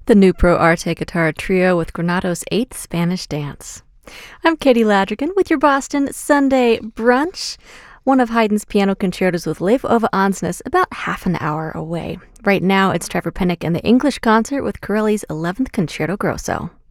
The new Pro Arte guitar trio with Granado's Eighth Spanish Dance. I'm Katie Ladrigan with your Boston Sunday Brunch. One of Haydn's piano concertos with Leif Ove Ansnes about half an hour away. Right now, it's Trevor Pinnock and the English Concert with Corelli's 11th Concerto Grosso.